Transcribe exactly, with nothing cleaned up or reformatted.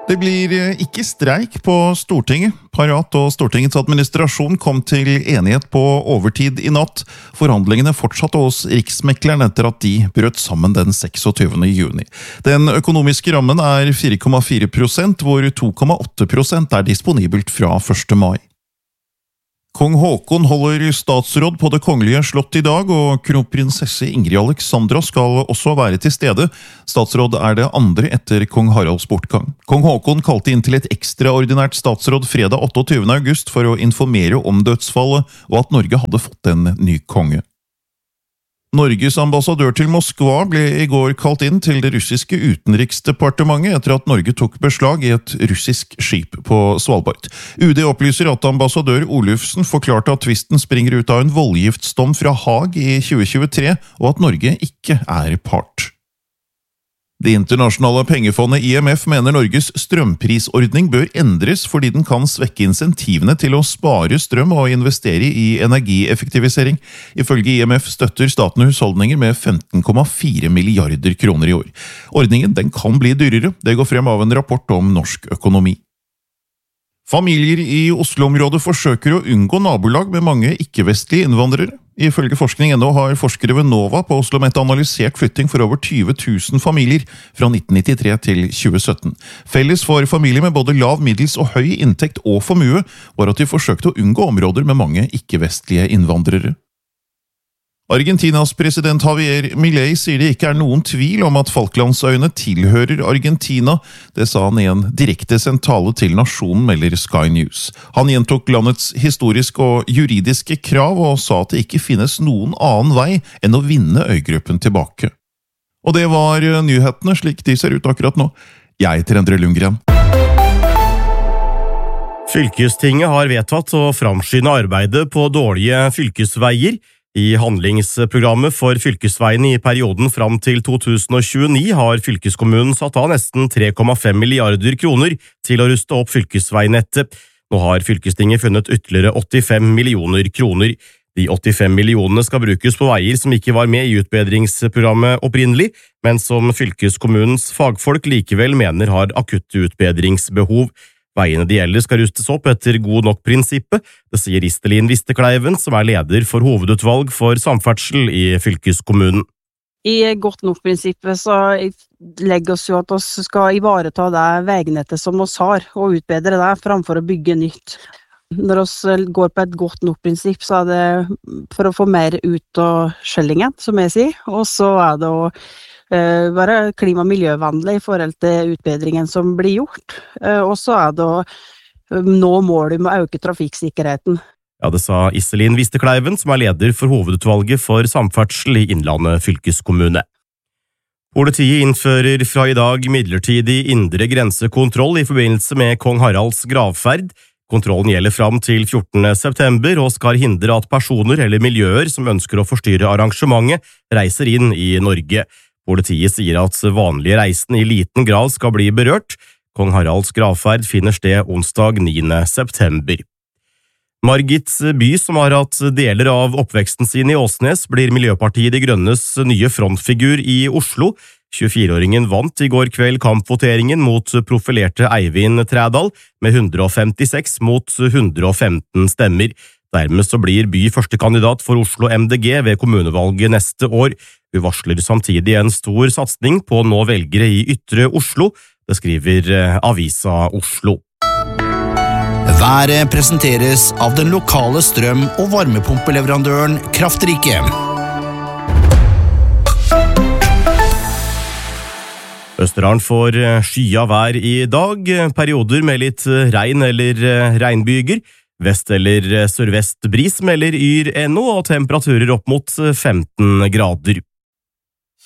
Det blir ikke streik på Stortinget. Parat og Stortingets administrasjon kom til enighet på overtid i natt. Forhandlingene fortsatte hos Riksmekleren etter at de brøt sammen den seksogtyvende juni. Den økonomiske rammen er fire komma fire prosent, hvor to komma åtte prosent er disponibelt fra første mai. Kong Haakon holder statsråd på det kongelige slott i dag, og kronprinsesse Ingrid Alexandra skal også være til stede. Statsråd er det andre etter kong Haralds bortgang. Kong Haakon kalte inn til et ekstraordinært statsråd fredag otteogtyvende august for å informere om dødsfallet, og at Norge hadde fått en ny konge. Norges ambassadør til Moskva ble i går kalt inn til det russiske utenriksdepartementet etter at Norge tok beslag i et russisk skip på Svalbard. U D opplyser at ambassadør Olufsen forklarte at tvisten springer ut av en voldgiftsdom fra Haag i tjue tjuetre, og at Norge ikke er part. Det internasjonale pengefondet I M F mener Norges strømprisordning bør endres fordi den kan svekke insentivene til å spare strøm og investere i energieffektivisering. Ifølge I M F støtter staten husholdninger med femten komma fire milliarder kroner i år. Ordningen den kan bli dyrere, det går frem av en rapport om norsk økonomi. Familier i Oslo-området forsøker å unngå nabolag med mange ikke-vestlige innvandrere. Ifølge forskning punkt no har forskere ved NOVA på OsloMet analysert flytting for over tyve tusen familier fra nitten nittitre til tjue sytten. Felles for familier med både lav, middels og høy inntekt og formue var at de forsøkte å unngå områder med mange ikke-vestlige innvandrere. Argentinas president Javier Milei sier det ikke er noen tvil om at Falklandsøyene tilhører Argentina. Det sa han i en direkte sentale til nasjonen, melder Sky News. Han gjentok landets historiske og juridiske krav og sa at det ikke finnes noen annen vei enn å vinne øygruppen tilbake. Og det var nyhetene slik de ser ut akkurat nå. Jeg heter Endre Lundgren. Fylkestinget har vedtatt å framskynde arbeidet på dårlige fylkesveier. I handlingsprogrammet for fylkesveiene i perioden fram til to tusen og tjueni har fylkeskommunen satt av nesten tre komma fem milliarder kroner til å ruste opp fylkesveinettet. Nå har fylkestinget funnet ytterligere åttifem millioner kroner. De åttifem millionene skal brukes på veier som ikke var med i utbedringsprogrammet opprinnelig, men som fylkeskommunens fagfolk likevel mener har akutte utbedringsbehov. Veiene de gjelder skal rustes opp etter god nok-prinsippet, det sier Iselin Vistekleiven, som er leder for hovedutvalg for samferdsel i fylkeskommunen. I godt nok-prinsippet så legger oss jo at vi skal ivareta det veinettet som vi har, og utbedre det framfor å bygge nytt. Når vi går på et godt nok-prinsipp, så er det for å få mer ut av skjellingen, som jeg sier, og så er det å Uh, være klima- og miljøvennlig i forhold til utbedringen som blir gjort, uh, og så er det å uh, nå målet med å øke trafikksikkerheten. Ja, det sa Iselin Vistekleiven, som er leder for hovedutvalget for samferdsel i Innlandet fylkeskommune. Politiet innfører fra i dag midlertidig indre grensekontroll i forbindelse med kong Haralds gravferd. Kontrollen gjelder fram til fjortende september og skal hindre at personer eller miljøer som ønsker å forstyrre arrangementet reiser inn i Norge. Politiet sier at vanlige reisende i liten grad skal bli berørt. Kong Haralds gravferd finner sted onsdag niende september. Margit By, som har hatt deler av oppveksten sin i Åsnes, blir Miljøpartiet De Grønnes nye frontfigur i Oslo. tjuefire-åringen vant i går kveld kampvoteringen mot profilerte Eivind Trædal med hundre og femtiseks mot hundre og femten stemmer. Dermed så blir By første kandidat for Oslo M D G ved kommunevalget neste år. Hun varsler samtidig en stor satsning på nå velgere i Ytre Oslo. Det skriver Avisa Oslo. Været presenteres av den lokale strøm- og varmepumpeleverandøren Kraftrike. Østerdalen får skya vær i dag, perioder med litt regn eller regnbyger. Vest- eller sørvest bris melder Yr N O og temperaturer opp mot femten grader.